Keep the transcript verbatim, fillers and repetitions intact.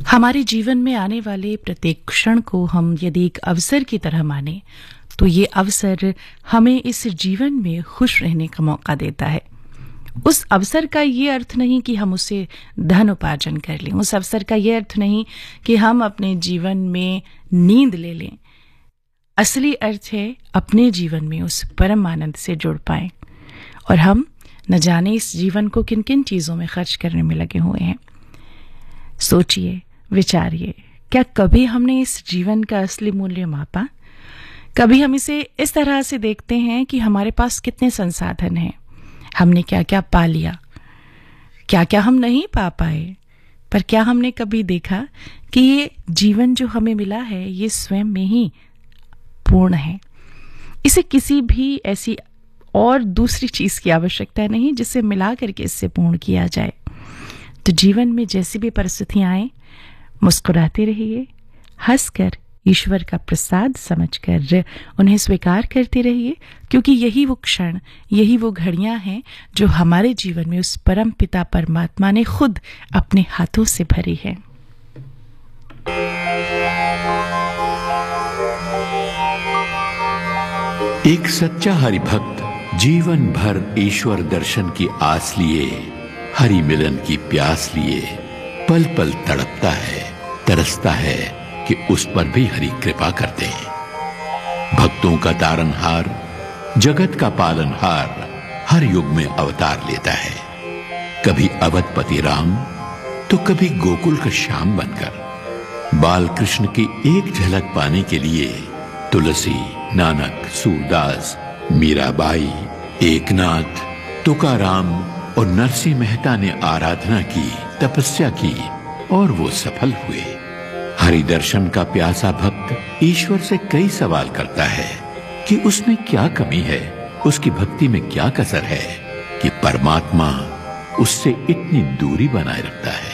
हमारे जीवन में आने वाले प्रत्येक क्षण को हम यदि एक अवसर की तरह माने तो ये अवसर हमें इस जीवन में खुश रहने का मौका देता है। उस अवसर का ये अर्थ नहीं कि हम उसे धन उपार्जन कर लें, उस अवसर का ये अर्थ नहीं कि हम अपने जीवन में नींद ले लें। असली अर्थ है अपने जीवन में उस परम आनंद से जुड़ पाएं। और हम न जाने इस जीवन को किन किन चीजों में खर्च करने में लगे हुए हैं। सोचिए, विचारिए, क्या कभी हमने इस जीवन का असली मूल्य मापा? कभी हम इसे इस तरह से देखते हैं कि हमारे पास कितने संसाधन हैं, हमने क्या क्या पा लिया, क्या क्या हम नहीं पा पाए, पर क्या हमने कभी देखा कि ये जीवन जो हमें मिला है ये स्वयं में ही पूर्ण है। इसे किसी भी ऐसी और दूसरी चीज की आवश्यकता नहीं जिसे मिला करके इससे पूर्ण किया जाए। तो जीवन में जैसी भी परिस्थितियां आए, मुस्कुराते रहिए, हंसकर ईश्वर का प्रसाद समझकर उन्हें स्वीकार करते रहिए, क्योंकि यही वो क्षण, यही वो घड़ियां हैं जो हमारे जीवन में उस परम पिता परमात्मा ने खुद अपने हाथों से भरी है। एक सच्चा हरिभक्त जीवन भर ईश्वर दर्शन की आस लिए, हरि मिलन की प्यास लिए पल पल तड़पता है, तरसता है कि उस पर भी हरि कृपा करते हैं। भक्तों का तारनहार, जगत का पालनहार हर युग में अवतार लेता है, कभी अवधपति राम तो कभी गोकुल का श्याम बनकर। बाल कृष्ण की एक झलक पाने के लिए तुलसी, नानक, सूरदास, मीराबाई, एकनाथ, तुकाराम और नरसिंह मेहता ने आराधना की, तपस्या की और वो सफल हुए। हरि दर्शन का प्यासा भक्त ईश्वर से कई सवाल करता है कि उसमें क्या कमी है, उसकी भक्ति में क्या कसर है कि परमात्मा उससे इतनी दूरी बनाए रखता है।